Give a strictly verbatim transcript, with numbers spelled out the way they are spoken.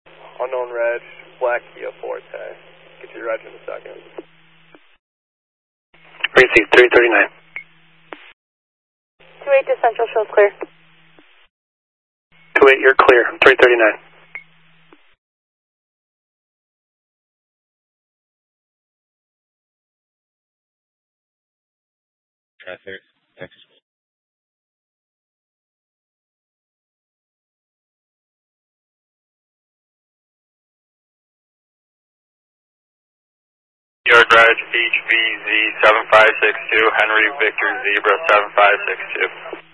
Unknown reg, black Kia Forte. Get your reg in a second. Receive three thirty-nine. two eight to Central shows clear. two eight, you're clear. three thirty-nine. Traffic, Texas. Your garage H V Z seven five six two, Henry Victor Zebra seven five six two.